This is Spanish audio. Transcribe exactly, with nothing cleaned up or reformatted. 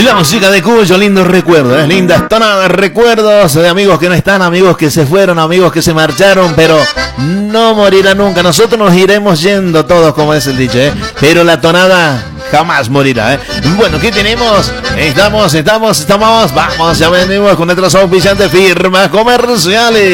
Es la música de Cuyo, lindos recuerdos, ¿eh? Lindas tonadas, recuerdos de amigos que no están, amigos que se fueron, amigos que se marcharon, pero no morirá nunca. Nosotros nos iremos yendo todos, como es el dicho, ¿eh? Pero la tonada jamás morirá, ¿eh? Bueno, ¿qué tenemos? Estamos, estamos, estamos, vamos, ya venimos con nuestros auspiciantes, firmas comerciales.